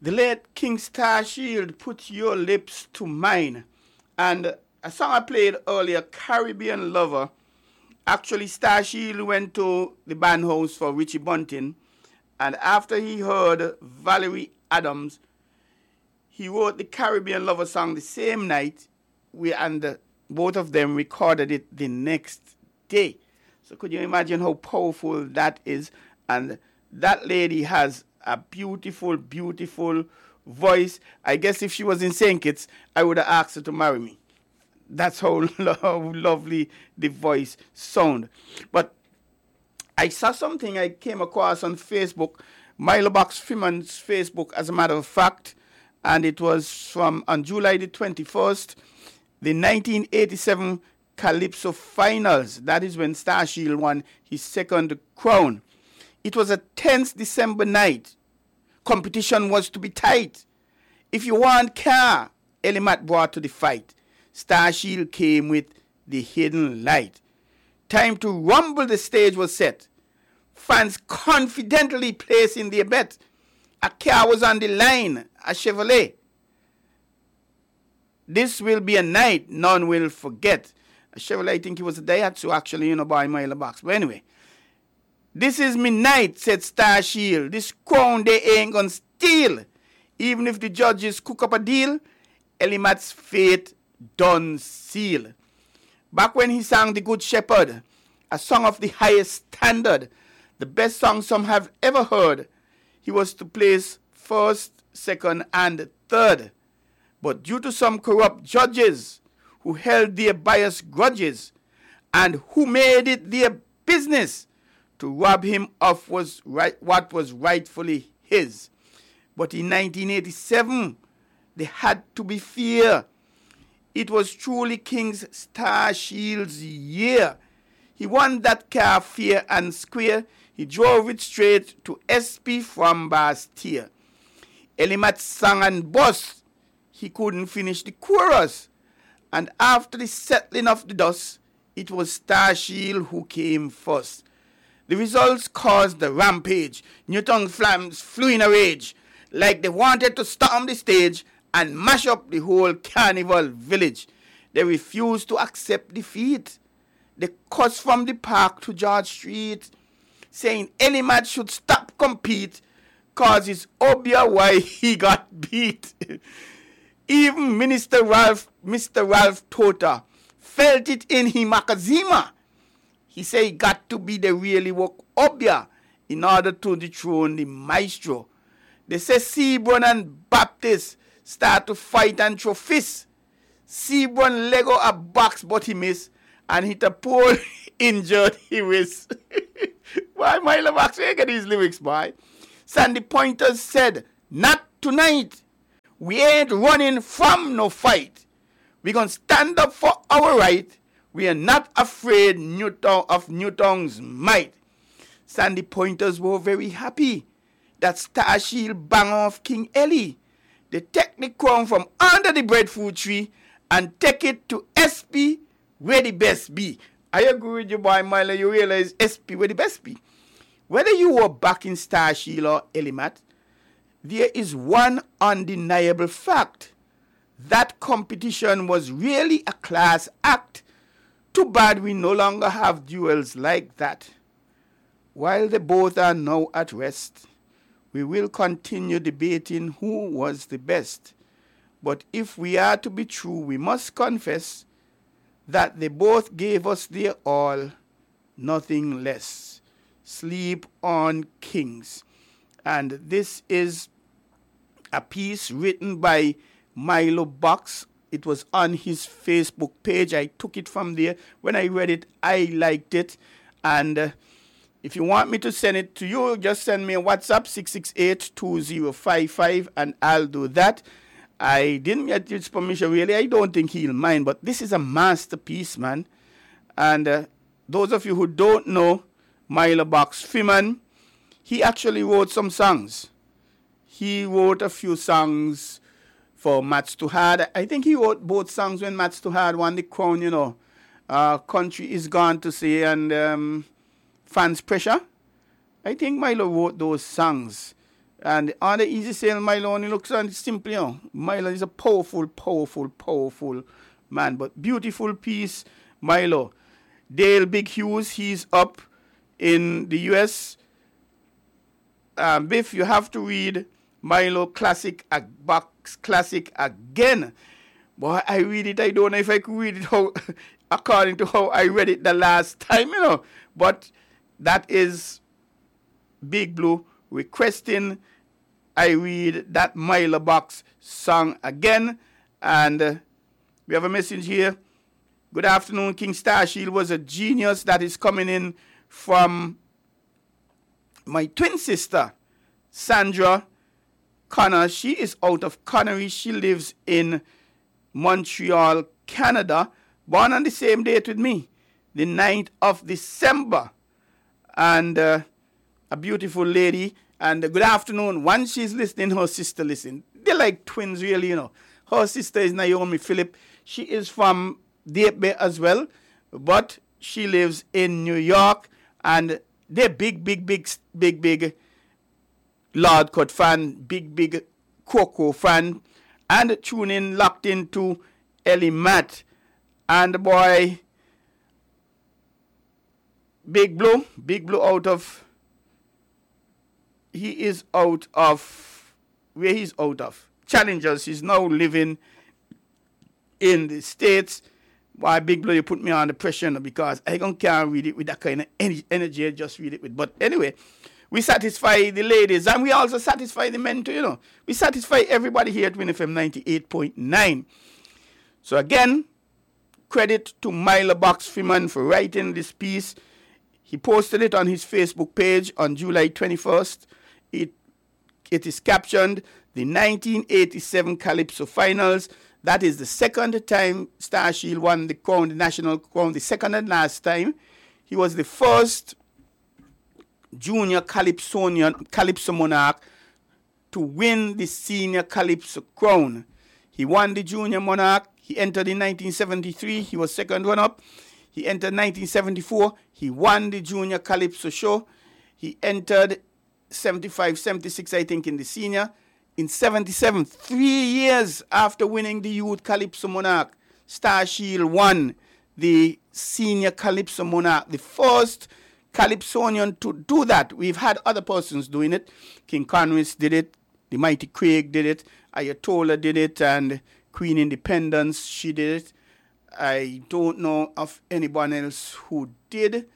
The late King Starshield, Put Your Lips to Mine. And a song I played earlier, Caribbean Lover. Actually, Starshield went to the band house for Richie Bunting. And after he heard Valerie Adams, he wrote the Caribbean Lover song the same night. Both of them recorded it the next day. So could you imagine how powerful that is? And that lady has a beautiful, beautiful voice. I guess if she was in St. Kitts, I would have asked her to marry me. That's how lovely the voice sound. But I saw something I came across on Facebook, Milo Box Freeman's Facebook, as a matter of fact, and it was from on July the 21st, the 1987 Calypso Finals. That is when Starshield won his second crown. It was a tense December night. Competition was to be tight. If you want car, Elimat brought to the fight. Starshield came with the hidden light. Time to rumble, the stage was set. Fans confidently placing their bet. A car was on the line, a Chevrolet. This will be a night none will forget. A Chevrolet, I think it was a Daihatsu actually, by Milo Box. But anyway, this is me night, said Starshield. This crown they ain't gonna steal. Even if the judges cook up a deal, Elimat's fate done seal. Back when he sang The Good Shepherd, a song of the highest standard, the best song some have ever heard, he was to place first, second, and third. But due to some corrupt judges who held their biased grudges and who made it their business to rob him of what was rightfully his. But in 1987, there had to be fear. It was truly King Starshield's year. He won that car fair and square. He drove it straight to SP from Bastille. Elimat sang and bust. He couldn't finish the chorus. And after the settling of the dust, it was Starshield who came first. The results caused the rampage. Newtown Flams flew in a rage, like they wanted to storm the stage and mash up the whole carnival village. They refused to accept defeat. They cussed from the park to George Street, saying Elimat should stop compete, cause it's obvious why he got beat. Even Mr. Ralph Tota felt it in him Makazima. He said he got to be the really work obia in order to dethrone the maestro. They say Sebron and Baptist start to fight and throw fists. Sebron Lego a box but he miss and hit a pole injured he was. Why Milo Box, where you get these lyrics, boy? Sandy Pointers said, not tonight. We ain't running from no fight. We gonna stand up for our right. We are not afraid of Newtown's might. Sandy Pointers were very happy that Starshield bang off King Ellie. They take the crown from under the breadfruit tree and take it to SP where the best be. I agree with you, boy Milo. You realize SP where the best be. Whether you were back in Starshield or Elimat, there is one undeniable fact. That competition was really a class act. Too bad we no longer have duels like that. While they both are now at rest, we will continue debating who was the best. But if we are to be true, we must confess that they both gave us their all, nothing less. Sleep on Kings. And this is a piece written by Milo Box. It was on his Facebook page. I took it from there. When I read it, I liked it. And if you want me to send it to you, just send me a WhatsApp, 668-2055, and I'll do that. I didn't get his permission, really. I don't think he'll mind, but this is a masterpiece, man. And those of you who don't know Milo Box Freeman, he actually wrote some songs. He wrote a few songs for Mats Too Hard. I think he wrote both songs when Mats Too Hard won the crown, Country Is Gone to Say and Fans Pressure. I think Milo wrote those songs. And on the easy sale, Milo only looks on simply, Milo is a powerful, powerful, powerful man. But beautiful piece, Milo. Dale Big Hughes, he's up in the US. Biff, you have to read Milo Classic Box Classic again. Boy, I read it. I don't know if I could read it how, according to how I read it the last time, But that is Big Blue requesting I read that Milo Box song again. And we have a message here. Good afternoon, King Starshield was a genius. That is coming in from my twin sister, Sandra Connor. She is out of Connery. She lives in Montreal, Canada. Born on the same date with me, the 9th of December. And a beautiful lady. And good afternoon. Once she's listening, her sister listen. They're like twins, really, Her sister is Naomi Phillip. She is from Deep Bay as well, but she lives in New York. And they're big Lord Cut fan, big Coco fan. And tune in, locked into Ellie Matt. And the boy, Big Blue out of... He is out of, where he's out of? Challengers. He's now living in the States. Why, Big Blue, you put me on the pressure because I can't read it with that kind of energy I just read it with. But anyway, we satisfy the ladies and we also satisfy the men too, We satisfy everybody here at Win FM 98.9. So again, credit to Milo Box Freeman for writing this piece. He posted it on his Facebook page on July 21st. It is captioned the 1987 Calypso Finals. That is the second time Starshield won the crown, the national crown, the second and last time. He was the first junior Calypso monarch to win the senior Calypso crown. He won the junior monarch. He entered in 1973. He was second runner-up. He entered 1974. He won the junior Calypso show. He entered 75, 76, I think, in the senior. In 77, 3 years after winning the youth Calypso monarch, Starshield won the senior Calypso monarch, the first Calypsonian to do that. We've had other persons doing it. King Conwis did it. The Mighty Craig did it. Ayatollah did it. And Queen Independence, she did it. I don't know of anyone else who did.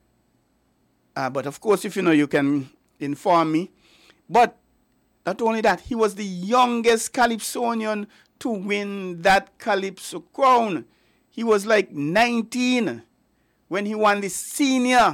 But of course, if you know, you can inform me. But not only that, he was the youngest Calypsonian to win that Calypso crown. He was like 19 when he won the senior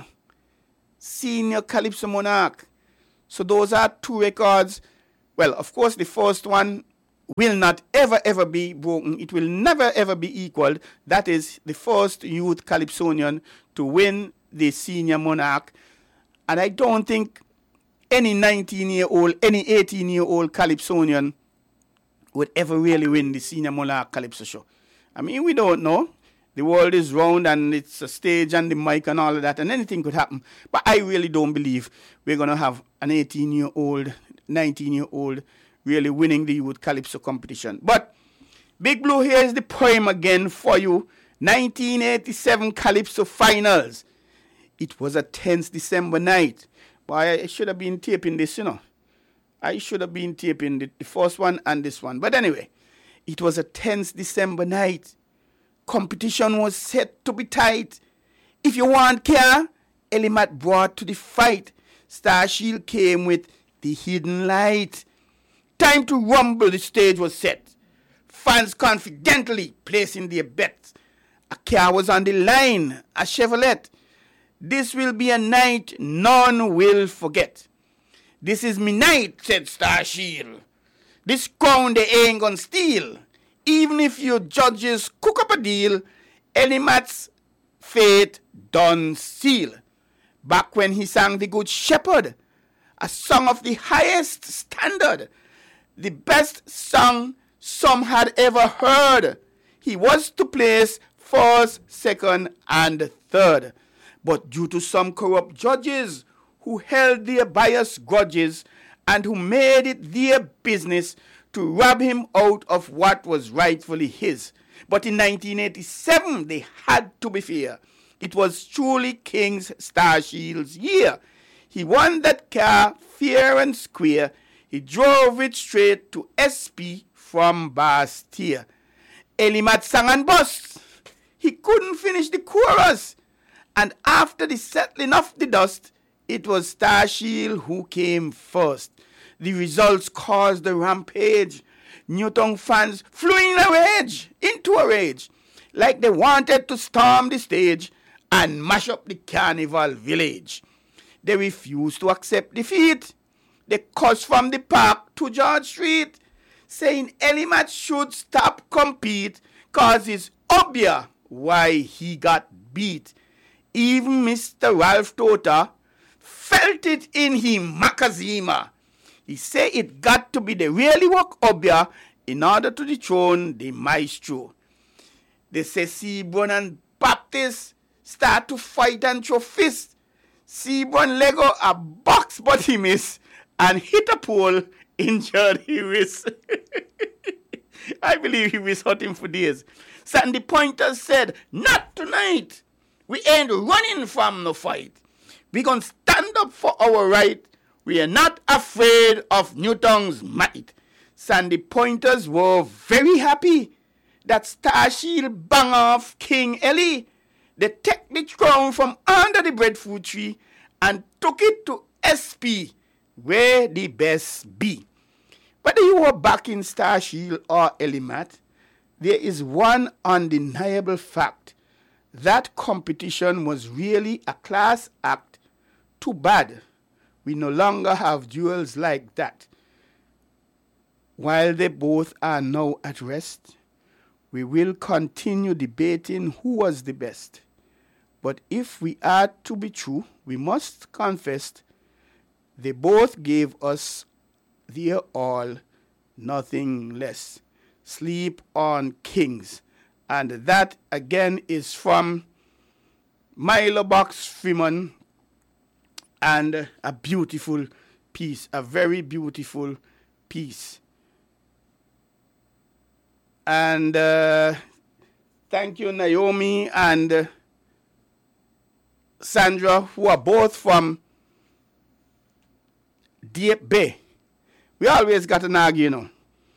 Calypso monarch. So those are two records. Well, of course, the first one will not ever be broken. It will never ever be equaled. That is the first youth Calypsonian to win the senior monarch. And I don't think any 19-year-old, any 18-year-old Calypsonian would ever really win the senior monarch Calypso show. I mean, we don't know. The world is round and it's a stage and the mic and all of that, and anything could happen. But I really don't believe we're going to have an 18-year-old, 19-year-old really winning the youth Calypso competition. But Big Blue, here is the poem again for you. 1987 Calypso Finals. It was a tense December night. Boy, I should have been taping this, I should have been taping the first one and this one. But anyway, it was a tense December night. Competition was set to be tight. If you want care, Ellie Matt brought to the fight. Starshield came with the hidden light. Time to rumble, the stage was set. Fans confidently placing their bets. A car was on the line, a Chevrolet. This will be a night none will forget. This is me night, said Starshield. This crown they ain't gonna steal. Even if your judges cook up a deal, Ellie Matt's fate done seal. Back when he sang The Good Shepherd, a song of the highest standard, the best song some had ever heard, he was to place first, second, and third. But due to some corrupt judges who held their biased grudges and who made it their business to rob him out of what was rightfully his. But in 1987, they had to be fair. It was truly King's Starshield's year. He won that car fair and square. He drove it straight to SP from Bastille. Elimat sang and bust. He couldn't finish the chorus. And after the settling of the dust, it was Starshield who came first. The results caused a rampage. Newton fans flew into a rage, like they wanted to storm the stage and mash up the carnival village. They refused to accept defeat. They cussed from the park to George Street, saying Elimat should stop compete, cause it's obvious why he got beat. Even Mr. Ralph Tota felt it in him, Makazima. He said it got to be the really work obvious in order to dethrone the maestro. They say Seaborn and Baptist start to fight and throw fists. Seaborn Lego a box but he missed and hit a pole, injured his wrist. I believe he was hurting for days. Sandy Pointer said, not tonight. We ain't running from no fight. We gonna stand up for our right. We are not afraid of Newton's might. Sandy Pointers were very happy that Starshield bang off King Ellie. They took the crown from under the breadfruit tree and took it to SP, where the best be. Whether you were back in Starshield or Elimat, there is one undeniable fact. That competition was really a class act. Too bad we no longer have duels like that. While they both are now at rest, we will continue debating who was the best. But if we are to be true, we must confess they both gave us their all, nothing less. Sleep on Kings. And that again is from Milo Box Freeman, and a beautiful piece, a very beautiful piece. And thank you, Naomi and Sandra, who are both from Deep Bay. We always got an argument,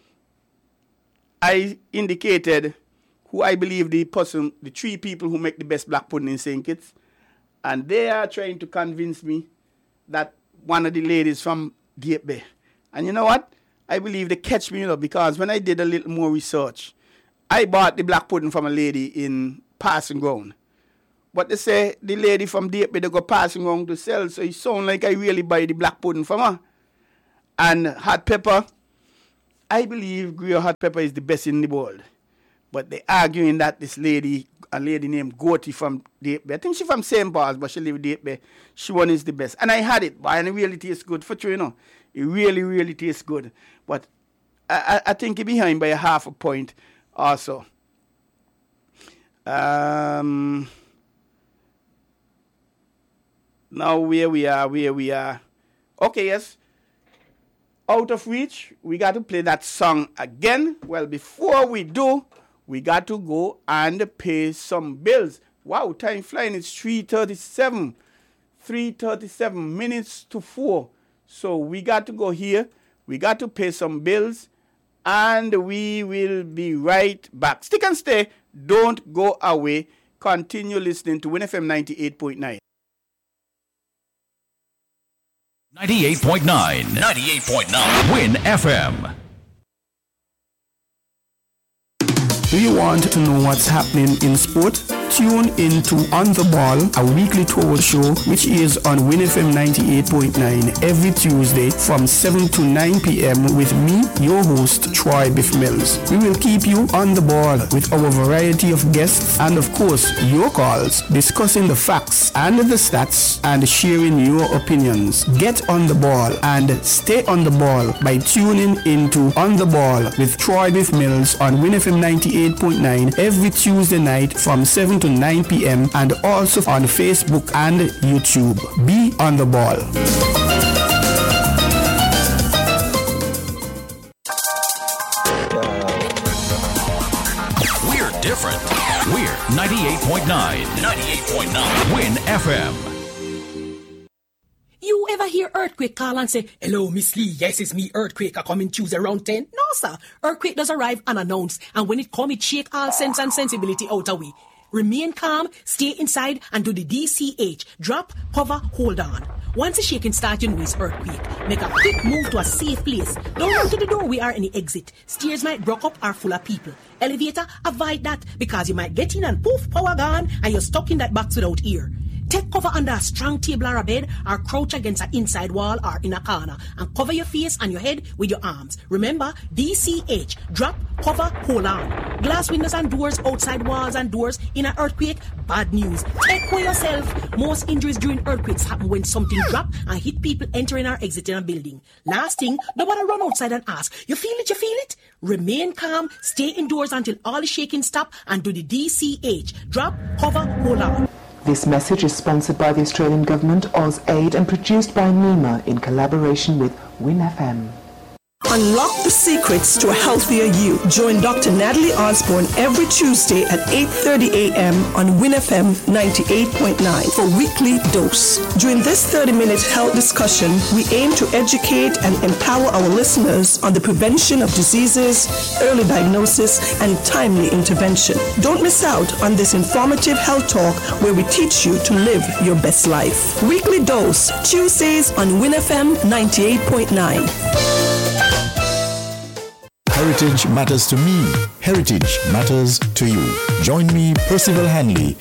I indicated who I believe the three people who make the best black pudding in St. Kitts, and they are trying to convince me that one of the ladies from Deep Bay. And you know what? I believe they catch me, because when I did a little more research, I bought the black pudding from a lady in Passing Ground. But they say the lady from Deep Bay, they go Passing Ground to sell, so it sounds like I really buy the black pudding from her. And hot pepper, I believe Gruyere hot pepper is the best in the world. But they arguing that this lady, a lady named Goti from Deep Bay, I think she's from St. Paul's, but she live in Deep Bay, she one is the best. And I had it, and it really tastes good for you, It really, really tastes good. But I think it's behind by a half a point also. Now where we are. Okay, yes. Out of Reach, we got to play that song again. Well, before we do, we got to go and pay some bills. Wow, time flying. It's 3:37. 3:37 minutes to 4. So we got to go here. We got to pay some bills. And we will be right back. Stick and stay. Don't go away. Continue listening to Win FM 98.9. 98.9. 98.9. Win FM. Do you want to know what's happening in sport? Tune into On The Ball, a weekly talk show which is on Win FM 98.9 every Tuesday from 7 to 9 p.m. with me, your host, Troy Biff Mills. We will keep you on the ball with our variety of guests and, of course, your calls, discussing the facts and the stats and sharing your opinions. Get on the ball and stay on the ball by tuning into On The Ball with Troy Biff Mills on Win FM 98.9 every Tuesday night from 7 to 9 p.m. and also on Facebook and YouTube. Be on the ball. 98.9. 98.9. Win FM. You ever hear Earthquake call and say, "Hello, Miss Lee, yes, it's me, Earthquake, I come in Tuesday around 10? No, sir. Earthquake does arrive unannounced, and when it come, it shake all sense and sensibility out of we. Remain calm, stay inside, and do the DCH. Drop, cover, hold on. Once the shaking starts, you know it's earthquake. Make a quick move to a safe place. Don't run to the doorway or any exit. Stairs might block up or full of people. Elevator, avoid that, because you might get in and poof, power gone, and you're stuck in that box without ear. Take cover under a strong table or a bed, or crouch against an inside wall or in a corner, and cover your face and your head with your arms. Remember, DCH, drop, cover, hold on. Glass windows and doors, outside walls and doors in an earthquake, bad news. Take care of yourself. Most injuries during earthquakes happen when something drop and hit people entering or exiting a building. Last thing, nobody run outside and ask, you feel it, you feel it? Remain calm, stay indoors until all the shaking stop, and do the DCH, drop, cover, hold on. This message is sponsored by the Australian Government, AusAid, and produced by NEMA in collaboration with Win FM. Unlock the secrets to a healthier you. Join Dr. Natalie Osborne every Tuesday at 8:30 a.m. on Win FM 98.9 for Weekly Dose. During this 30-minute health discussion, we aim to educate and empower our listeners on the prevention of diseases, early diagnosis, and timely intervention. Don't miss out on this informative health talk where we teach you to live your best life. Weekly Dose, Tuesdays on Win FM 98.9. Heritage matters to me. Heritage matters to you. Join me, Percival Hanley,